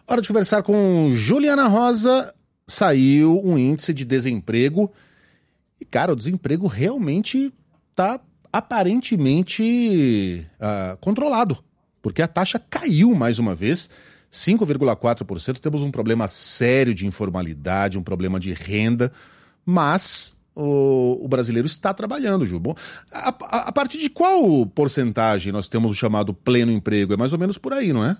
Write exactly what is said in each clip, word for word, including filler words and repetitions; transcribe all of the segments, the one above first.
Hora de conversar com Juliana Rosa. Saiu um índice de desemprego e, cara, o desemprego realmente está aparentemente uh, controlado, porque a taxa caiu mais uma vez, cinco vírgula quatro por cento. Temos um problema sério de informalidade, um problema de renda, mas o, o brasileiro está trabalhando, Ju. Bom, a, a, a partir de qual porcentagem nós temos o chamado pleno emprego? É mais ou menos por aí, não é?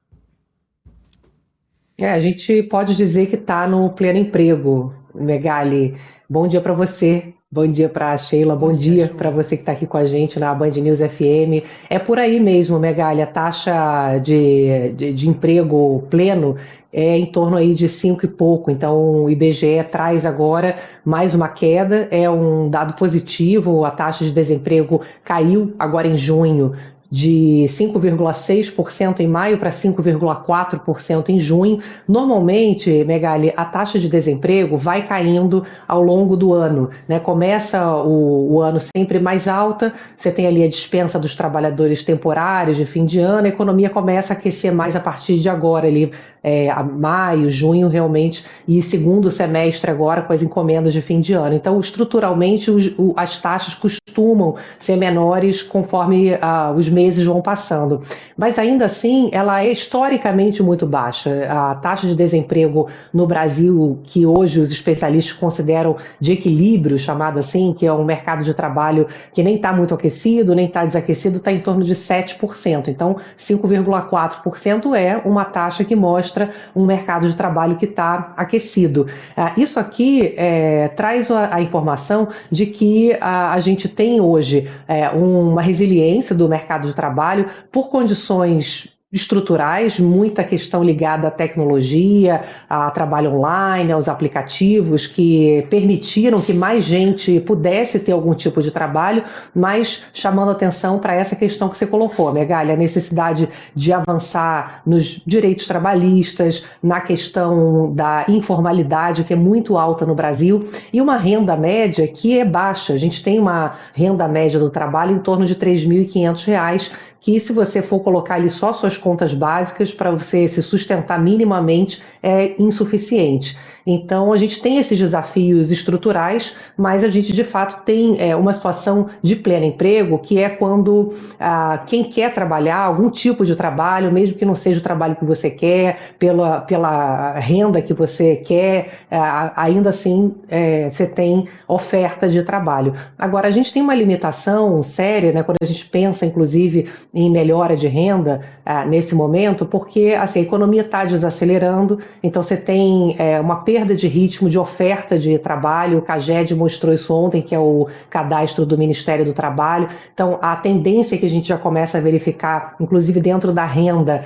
É, a gente pode dizer que está no pleno emprego, Megali. Bom dia para você, bom dia para a Sheila, bom, bom dia, dia para você que está aqui com a gente na Band News F M. É por aí mesmo, Megali, a taxa de, de, de emprego pleno é em torno aí de cinco e pouco, então o I B G E traz agora mais uma queda, é um dado positivo, a taxa de desemprego caiu agora em junho, de cinco vírgula seis por cento em maio para cinco vírgula quatro por cento em junho. Normalmente, Megali, a taxa de desemprego vai caindo ao longo do ano, né? Começa o, o ano sempre mais alta, você tem ali a dispensa dos trabalhadores temporários de fim de ano, a economia começa a aquecer mais a partir de agora, ali, é, a maio, junho realmente, e segundo semestre agora com as encomendas de fim de ano. Então, estruturalmente, os, o, as taxas costumam ser menores conforme ah, os meses meses vão passando. Mas ainda assim, ela é historicamente muito baixa. A taxa de desemprego no Brasil, que hoje os especialistas consideram de equilíbrio, chamado assim, que é um mercado de trabalho que nem está muito aquecido, nem está desaquecido, está em torno de sete por cento. Então, cinco vírgula quatro por cento é uma taxa que mostra um mercado de trabalho que está aquecido. Isso aqui é, traz a, a informação de que a, a gente tem hoje é, uma resiliência do mercado de trabalho por condições estruturais, muita questão ligada à tecnologia, a trabalho online, aos aplicativos que permitiram que mais gente pudesse ter algum tipo de trabalho, mas chamando atenção para essa questão que você colocou, Megali, a necessidade de avançar nos direitos trabalhistas, na questão da informalidade, que é muito alta no Brasil, e uma renda média que é baixa. A gente tem uma renda média do trabalho em torno de três mil e quinhentos reais, que se você for colocar ali só suas contas básicas para você se sustentar minimamente é insuficiente. Então a gente tem esses desafios estruturais, mas a gente de fato tem é, uma situação de pleno emprego, que é quando ah, quem quer trabalhar, algum tipo de trabalho, mesmo que não seja o trabalho que você quer, pela, pela renda que você quer, ah, ainda assim é, você tem oferta de trabalho. Agora a gente tem uma limitação séria, né, quando a gente pensa inclusive em melhora de renda ah, nesse momento, porque assim, a economia está desacelerando, então você tem é, uma perda de ritmo, de oferta de trabalho. O CAGED mostrou isso ontem, que é o cadastro do Ministério do Trabalho. Então, a tendência que a gente já começa a verificar, inclusive dentro da renda,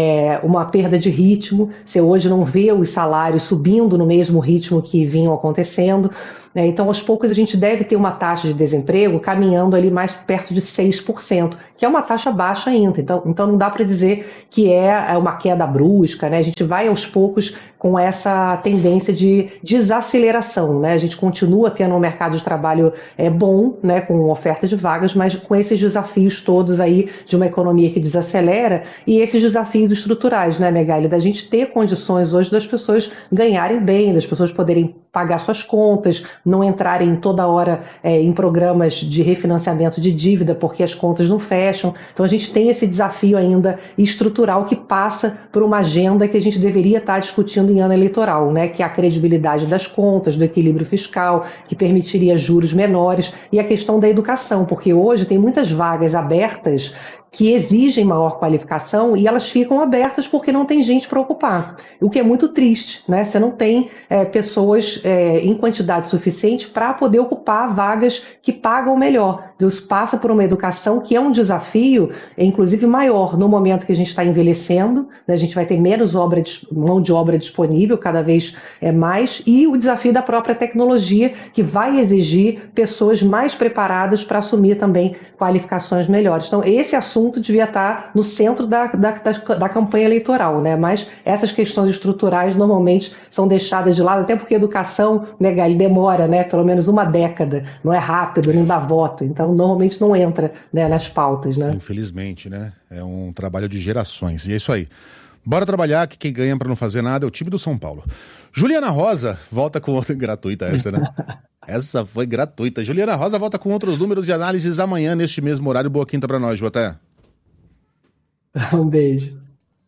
é uma perda de ritmo. Você hoje não vê os salários subindo no mesmo ritmo que vinham acontecendo. Então, aos poucos, a gente deve ter uma taxa de desemprego caminhando ali mais perto de seis por cento, que é uma taxa baixa ainda. Então, então não dá para dizer que é uma queda brusca, né? A gente vai aos poucos com essa tendência de desaceleração, né? A gente continua tendo um mercado de trabalho é, bom, né, com oferta de vagas, mas com esses desafios todos aí de uma economia que desacelera e esses desafios estruturais, né, Megali, da gente ter condições hoje das pessoas ganharem bem, das pessoas poderem pagar suas contas, não entrarem toda hora é, em programas de refinanciamento de dívida porque as contas não fecham. Então a gente tem esse desafio ainda estrutural que passa por uma agenda que a gente deveria estar discutindo em ano eleitoral, né? Que é a credibilidade das contas, do equilíbrio fiscal, que permitiria juros menores, e a questão da educação, porque hoje tem muitas vagas abertas que exigem maior qualificação e elas ficam abertas porque não tem gente para ocupar, o que é muito triste, né? Você não tem é, pessoas é, em quantidade suficiente para poder ocupar vagas que pagam melhor. Deus passa por uma educação que é um desafio, inclusive maior no momento que a gente está envelhecendo, né? A gente vai ter menos obra, mão de obra disponível, cada vez é mais, e o desafio da própria tecnologia, que vai exigir pessoas mais preparadas para assumir também qualificações melhores. Então, esse assunto devia estar no centro da, da, da, da campanha eleitoral, né? Mas essas questões estruturais normalmente são deixadas de lado, até porque a educação, Megali, demora, né, pelo menos uma década, não é rápido, não dá voto, então normalmente não entra, né, nas pautas, né? Infelizmente, né? É um trabalho de gerações, e é isso aí. Bora trabalhar, que quem ganha pra não fazer nada é o time do São Paulo. Juliana Rosa volta com outra... Gratuita essa, né? Essa foi gratuita. Juliana Rosa volta com outros números de análises amanhã, neste mesmo horário. Boa quinta pra nós, Jota. Um beijo.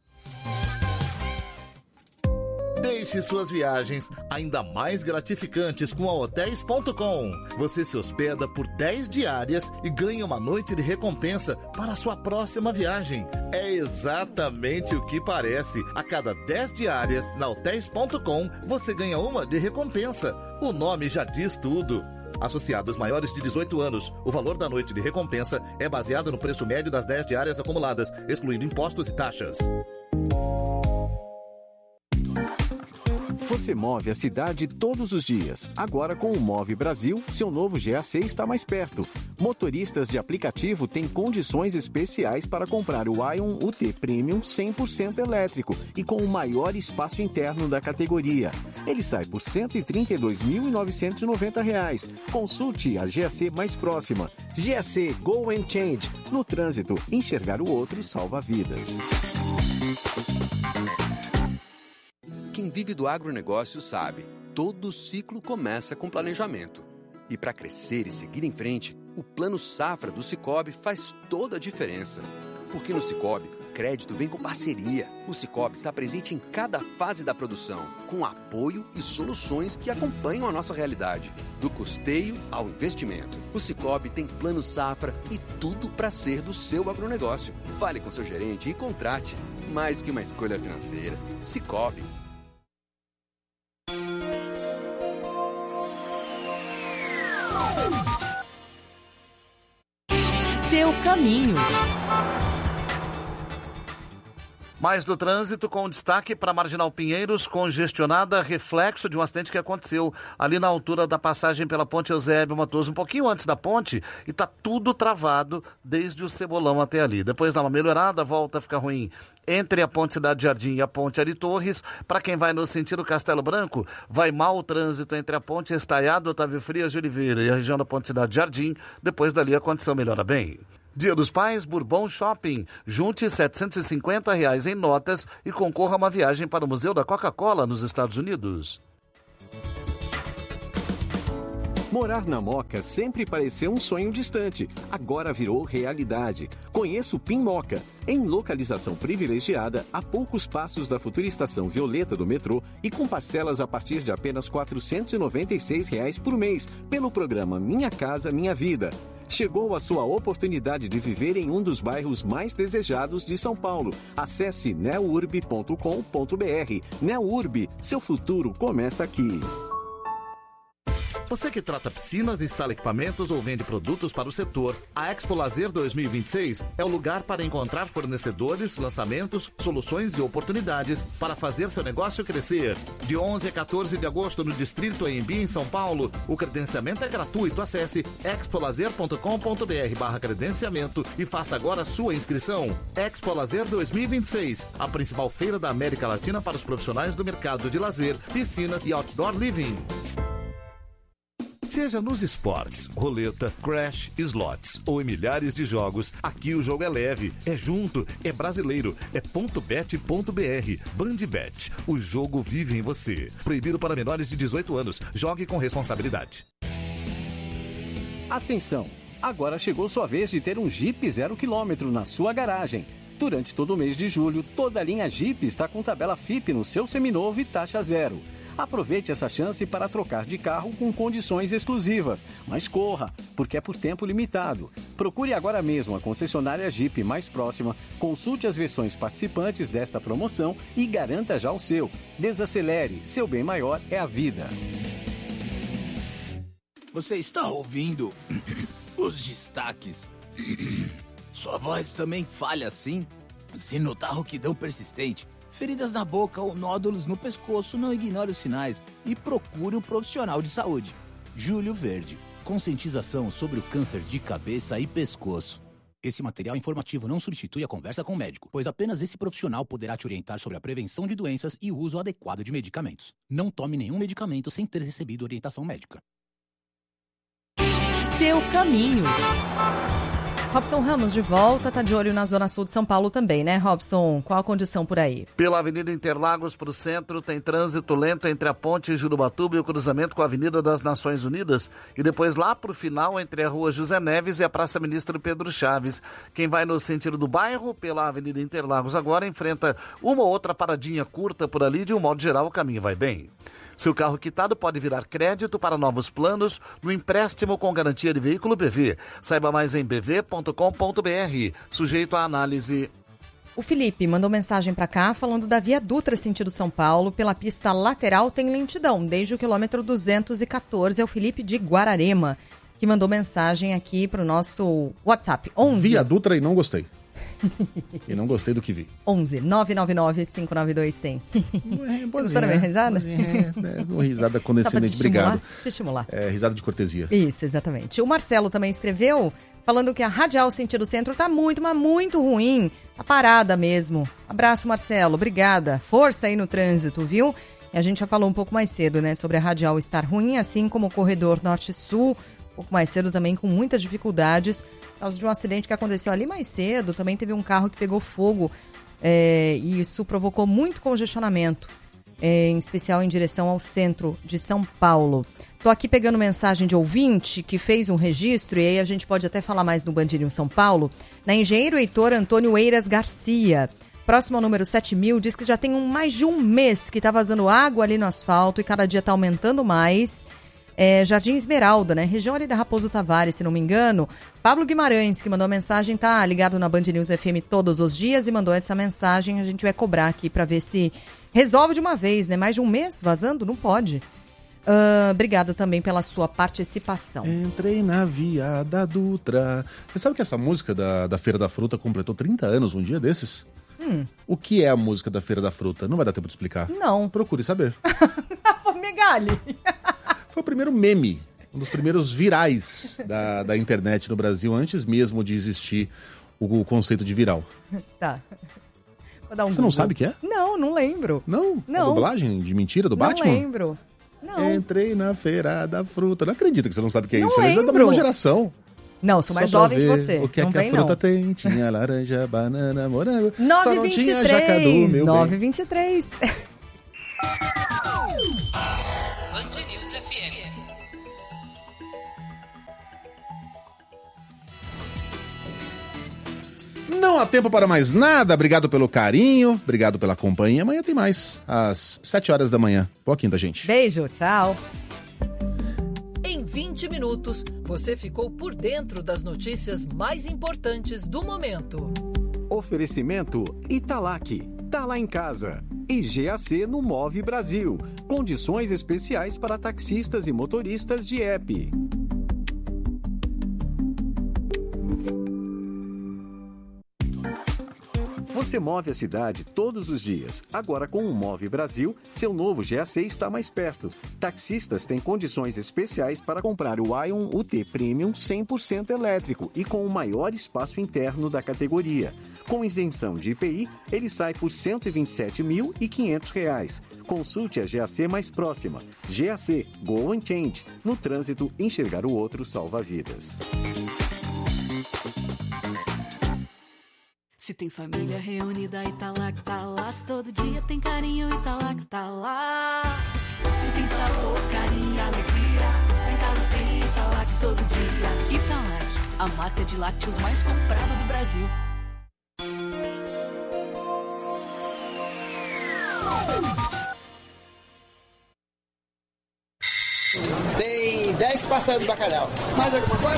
Deixe suas viagens ainda mais gratificantes com a hotéis ponto com. Você se hospeda por dez diárias e ganha uma noite de recompensa para a sua próxima viagem. É exatamente o que parece. A cada dez diárias na hotéis ponto com, você ganha uma de recompensa. O nome já diz tudo. Associados maiores de dezoito anos, o valor da noite de recompensa é baseado no preço médio das dez diárias acumuladas, excluindo impostos e taxas. Você move a cidade todos os dias. Agora com o Move Brasil, seu novo G A C está mais perto. Motoristas de aplicativo têm condições especiais para comprar o Ion U T Premium cem por cento elétrico e com o maior espaço interno da categoria. Ele sai por cento e trinta e dois mil novecentos e noventa reais. Consulte a G A C mais próxima. G A C Go and Change. No trânsito, enxergar o outro salva vidas. Quem vive do agronegócio sabe, todo ciclo começa com planejamento. E para crescer e seguir em frente, o Plano Safra do Sicoob faz toda a diferença. Porque no Sicoob, crédito vem com parceria. O Sicoob está presente em cada fase da produção, com apoio e soluções que acompanham a nossa realidade. Do custeio ao investimento. O Sicoob tem Plano Safra e tudo para ser do seu agronegócio. Fale com seu gerente e contrate. Mais que uma escolha financeira. Sicoob. Seu caminho. Mais do trânsito com destaque para Marginal Pinheiros, congestionada, reflexo de um acidente que aconteceu ali na altura da passagem pela Ponte Eusébio Matoso, um pouquinho antes da ponte, e tá tudo travado desde o Cebolão até ali. Depois dá uma melhorada, volta a ficar ruim entre a Ponte Cidade Jardim e a Ponte Ari Torres. Para quem vai no sentido Castelo Branco, vai mal o trânsito entre a Ponte Estaiado, Otávio Frias de Oliveira e a região da Ponte Cidade Jardim. Depois dali a condição melhora bem. Dia dos Pais, Bourbon Shopping. Junte setecentos e cinquenta reais em notas e concorra a uma viagem para o Museu da Coca-Cola nos Estados Unidos. Morar na Moca sempre pareceu um sonho distante. Agora virou realidade. Conheça o Pin Moca. Em localização privilegiada, a poucos passos da futura estação Violeta do metrô e com parcelas a partir de apenas quatrocentos e noventa e seis reais por mês, pelo programa Minha Casa Minha Vida. Chegou a sua oportunidade de viver em um dos bairros mais desejados de São Paulo. Acesse neurb ponto com ponto br. Neurb, seu futuro começa aqui. Você que trata piscinas, instala equipamentos ou vende produtos para o setor, a Expo Lazer dois mil e vinte e seis é o lugar para encontrar fornecedores, lançamentos, soluções e oportunidades para fazer seu negócio crescer. De onze a quatorze de agosto no Distrito Anhembi, em São Paulo, o credenciamento é gratuito. Acesse expolazer ponto com ponto br barra credenciamento e faça agora a sua inscrição. Expo Lazer dois mil e vinte e seis, a principal feira da América Latina para os profissionais do mercado de lazer, piscinas e outdoor living. Seja nos esportes, roleta, crash, slots ou em milhares de jogos, aqui o jogo é leve, é junto, é brasileiro, é ponto bet ponto br. Bandbet, o jogo vive em você. Proibido para menores de dezoito anos. Jogue com responsabilidade. Atenção! Agora chegou sua vez de ter um Jeep zero quilômetro na sua garagem. Durante todo o mês de julho, toda a linha Jeep está com tabela F I P no seu seminovo e taxa zero. Aproveite essa chance para trocar de carro com condições exclusivas. Mas corra, porque é por tempo limitado. Procure agora mesmo a concessionária Jeep mais próxima, consulte as versões participantes desta promoção e garanta já o seu. Desacelere, seu bem maior é a vida. Você está ouvindo os destaques? Sua voz também falha assim? Se notar rouquidão persistente, feridas na boca ou nódulos no pescoço, não ignore os sinais e procure um profissional de saúde. Júlio Verde, conscientização sobre o câncer de cabeça e pescoço. Esse material informativo não substitui a conversa com o médico, pois apenas esse profissional poderá te orientar sobre a prevenção de doenças e o uso adequado de medicamentos. Não tome nenhum medicamento sem ter recebido orientação médica. Seu caminho. Robson Ramos de volta, tá de olho na Zona Sul de São Paulo também, né, Robson? Qual a condição por aí? Pela Avenida Interlagos para o centro, tem trânsito lento entre a Ponte Jurubatuba e o cruzamento com a Avenida das Nações Unidas. E depois lá para o final, entre a Rua José Neves e a Praça Ministro Pedro Chaves. Quem vai no sentido do bairro, pela Avenida Interlagos agora, enfrenta uma ou outra paradinha curta por ali. De um modo geral, o caminho vai bem. Seu carro quitado pode virar crédito para novos planos no empréstimo com garantia de veículo B V. Saiba mais em b v ponto com ponto b r. Sujeito à análise. O Felipe mandou mensagem para cá falando da Via Dutra sentido São Paulo. Pela pista lateral tem lentidão, desde o quilômetro duzentos e catorze. É o Felipe de Guararema, que mandou mensagem aqui para o nosso WhatsApp. onze Via Dutra e não gostei. E não gostei do que vi. onze nove nove nove cinco nove dois zero zero. É, Você gostou da minha risada? É, é, uma risada condescendente, obrigado. Deixa eu estimular. É, risada de cortesia. Isso, exatamente. O Marcelo também escreveu falando que a radial sentido centro tá muito, mas muito ruim. Tá parada mesmo. Abraço, Marcelo. Obrigada. Força aí no trânsito, viu? E a gente já falou um pouco mais cedo, né, sobre a radial estar ruim, assim como o corredor norte-sul, um pouco mais cedo também com muitas dificuldades. Por causa de um acidente que aconteceu ali mais cedo, também teve um carro que pegou fogo é, e isso provocou muito congestionamento, é, em especial em direção ao centro de São Paulo. Estou aqui pegando mensagem de ouvinte que fez um registro, e aí a gente pode até falar mais no Band News São Paulo, na Engenheiro Heitor Antônio Eiras Garcia, próximo ao número sete mil, diz que já tem um, mais de um mês que está vazando água ali no asfalto e cada dia está aumentando mais. É, Jardim Esmeralda, né? Região ali da Raposo Tavares, se não me engano. Pablo Guimarães, que mandou a mensagem, tá ligado na Band News F M todos os dias e mandou essa mensagem. A gente vai cobrar aqui para ver se resolve de uma vez, né? Mais de um mês vazando? Não pode. Uh, obrigada também pela sua participação. Entrei na Via da Dutra. Você sabe que essa música da, da Feira da Fruta completou trinta anos um dia desses? Hum. O que é a música da Feira da Fruta? Não vai dar tempo de explicar. Não. Procure saber. Megali. Foi o primeiro meme, um dos primeiros virais da, da internet no Brasil, antes mesmo de existir o, o conceito de viral. Tá. Vou dar um Você Google. não sabe o que é? Não, não lembro. Não? Não. A dublagem de mentira do não Batman? Não lembro. Não. Entrei na Feira da Fruta. Não acredito que você não sabe o que é não isso. Você é da mesma geração. Não, sou mais Só pra jovem que ver você. O que não é que vem, a fruta não. tem? Tinha laranja, banana, morango. nove Só não vinte e tinha três, jacadu, meu nove e bem. vinte e três. Band News F M. Não há tempo para mais nada. Obrigado pelo carinho, obrigado pela companhia. Amanhã tem mais, às sete horas da manhã. Boa quinta, gente. Beijo, tchau. Em vinte minutos, você ficou por dentro das notícias mais importantes do momento. Oferecimento Italac, tá lá em casa. E G A C no Move Brasil. Condições especiais para taxistas e motoristas de app. Você move a cidade todos os dias. Agora com o Move Brasil, seu novo G A C está mais perto. Taxistas têm condições especiais para comprar o Ion U T Premium cem por cento elétrico e com o maior espaço interno da categoria. Com isenção de I P I, ele sai por cento e vinte e sete mil e quinhentos reais. Consulte a G A C mais próxima. G A C, Go and Change. No trânsito, enxergar o outro salva vidas. Se tem família reunida, Italac tá lá. Se todo dia tem carinho, Italac tá lá. Se tem sabor, carinho e alegria, lá em casa tem Italac todo dia. Italac, a marca de lácteos mais comprada do Brasil. Tem dez pastéis de bacalhau. Mais alguma coisa?